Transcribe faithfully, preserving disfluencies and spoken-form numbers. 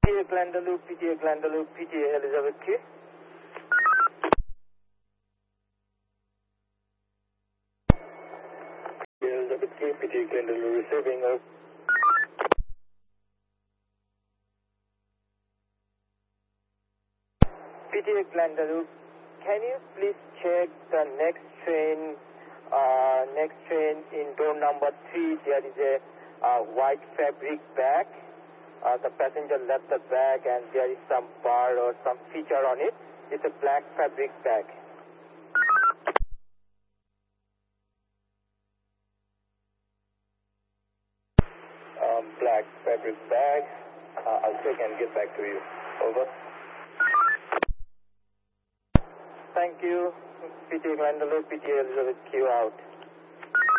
P T A Glendalough, P T A Glendalough, P T A Elizabeth Q. Elizabeth Q, P T A Glendalough receiving of P T A Glendalough, can you please check the next train, uh, next train in door number three? There is a uh, white fabric bag. Uh, the passenger left the bag and there is some bar or some feature on it. It's a black fabric bag. Um, black fabric bag. Uh, I'll check and get back to you. Over. Thank you. P T A Glendalough, P T A Elizabeth Q out.